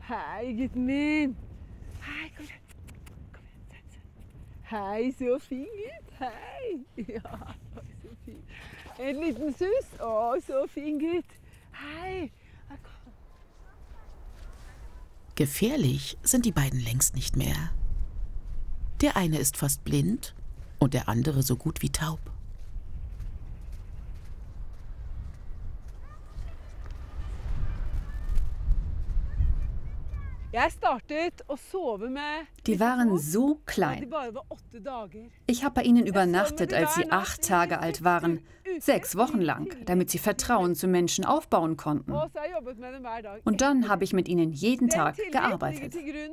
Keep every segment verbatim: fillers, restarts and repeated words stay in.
Hei, gutten min. Hei, kom igjen. Kom igjen, se, se. Hei, så fin gutt. Hei. Ja, oi, så fin. En liten sus. Å, så fin gutt. Hei. Her kom. Gefährlich sind die beiden längst nicht mehr. Der eine ist fast blind und der andere so gut wie taub. Die waren so klein. Ich habe bei ihnen übernachtet, als sie acht Tage alt waren. Sechs Wochen lang, damit sie Vertrauen zu Menschen aufbauen konnten. Und dann habe ich mit ihnen jeden Tag gearbeitet.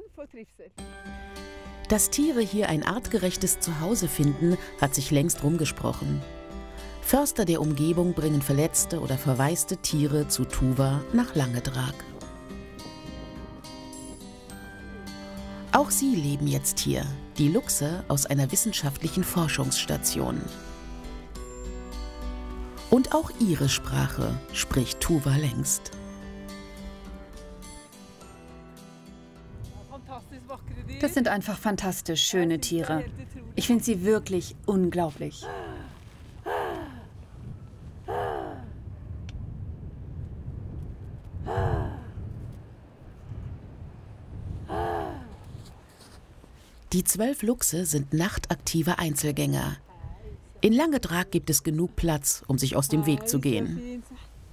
Dass Tiere hier ein artgerechtes Zuhause finden, hat sich längst rumgesprochen. Förster der Umgebung bringen verletzte oder verwaiste Tiere zu Tuva nach Langedrag. Auch sie leben jetzt hier, die Luchse aus einer wissenschaftlichen Forschungsstation. Und auch ihre Sprache spricht Tuva längst. Das sind einfach fantastisch schöne Tiere. Ich finde sie wirklich unglaublich. Die zwölf Luchse sind nachtaktive Einzelgänger. In Langedrag gibt es genug Platz, um sich aus dem Weg zu gehen.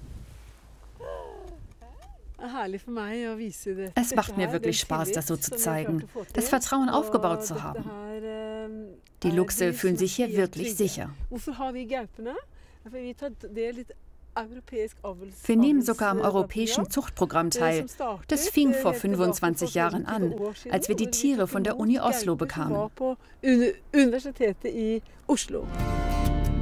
Es macht mir wirklich Spaß, das so zu zeigen, das Vertrauen aufgebaut zu haben. Die Luchse fühlen sich hier wirklich sicher. Wir nehmen sogar am europäischen Zuchtprogramm teil. Das fing vor fünfundzwanzig Jahren an, als wir die Tiere von der Uni Oslo bekamen.